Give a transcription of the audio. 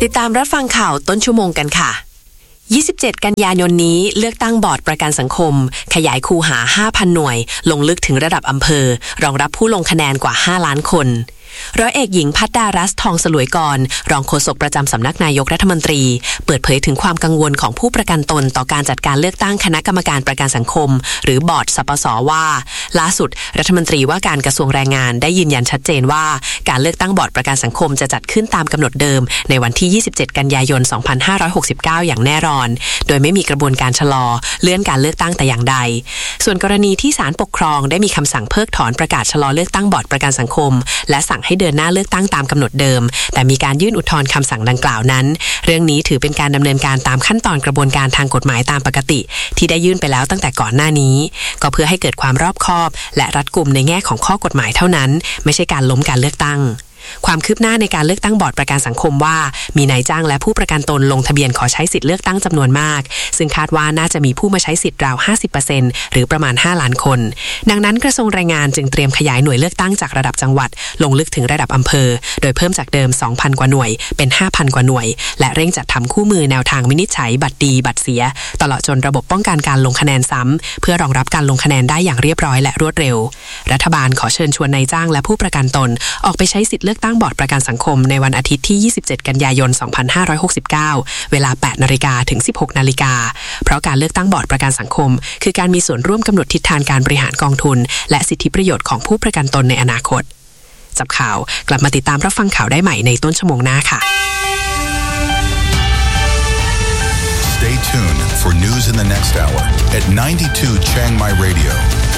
ติดตามรับฟังข่าวต้นชั่วโมงกันค่ะ27 กันยายนนี้เลือกตั้งบอร์ดประกันสังคมขยายคูหา 5,000 หน่วยลงลึกถึงระดับอำเภอรองรับผู้ลงคะแนนกว่า 5 ล้านคนร้อยเอกหญิงภัทรดารัสทองสลวยกรรองโฆษกประจำสำนักนายกรัฐมนตรีเปิดเผยถึงความกังวลของผู้ประกันตนต่อการจัดการเลือกตั้งคณะกรรมการประกันสังคมหรือบอร์ดสปส.ว่าล่าสุดรัฐมนตรีว่าการกระทรวงแรงงานได้ยืนยันชัดเจนว่าการเลือกตั้งบอร์ดประกันสังคมจะจัดขึ้นตามกำหนดเดิมในวันที่27 กันยายน 2569 อย่างแน่นอนโดยไม่มีกระบวนการชะลอเลื่อนการเลือกตั้งแต่อย่างใดส่วนกรณีที่ศาลปกครองได้มีคำสั่งเพิกถอนประกาศชะลอเลือกตั้งบอร์ดประกันสังคมและสั่งให้เดินหน้าเลือกตั้งตามกำหนดเดิมแต่มีการยื่นอุทธรณ์คำสั่งดังกล่าวนั้นเรื่องนี้ถือเป็นการดำเนินการตามขั้นตอนกระบวนการทางกฎหมายตามปกติที่ได้ยื่นไปแล้วตั้งแต่ก่อนหน้านี้ก็เพื่อให้เกิดความรอบคอบและรัดกุมในแง่ของข้อกฎหมายเท่านั้นไม่ใช่การล้มการเลือกตั้งความคืบหน้าในการเลือกตั้งบอร์ดประกันสังคมว่ามีนายจ้างและผู้ประกันตนลงทะเบียนขอใช้สิทธิเลือกตั้งจำนวนมากซึ่งคาดว่าน่าจะมีผู้มาใช้สิทธิ์ราว 50% หรือประมาณ 5 ล้านคนดังนั้นกระทรวงแรงงานจึงเตรียมขยายหน่วยเลือกตั้งจากระดับจังหวัดลงลึกถึงระดับอำเภอโดยเพิ่มจากเดิม 2,000 กว่าหน่วยเป็น 5,000 กว่าหน่วยและเร่งจัดทำคู่มือแนวทางวินิจฉัยบัตรดีบัตรเสียตลอดจนระบบป้องกันการลงคะแนนซ้ำเพื่อรองรับการลงคะแนนได้อย่างเรียบร้อยและรวดเร็วรัฐบาลขอเชิญชวนนายจ้างและผู้ประกันตนออกไปใช้สิทธิเลือกตั้งบอร์ดประกันสังคมในวันอาทิตย์ที่ 27 กันยายน 2569 เวลา 8 นาฬิกาถึง 16 นาฬิกาเพราะการเลือกตั้งบอร์ดประกันสังคมคือการมีส่วนร่วมกำหนดทิศทางการบริหารกองทุนและสิทธิประโยชน์ของผู้ประกันตนในอนาคตจับข่าวกลับมาติดตามรับฟังข่าวได้ใหม่ในต้นชั่วโมงหน้าค่ะ Stay tuned for news in the next hour at 92 Chiang Mai Radio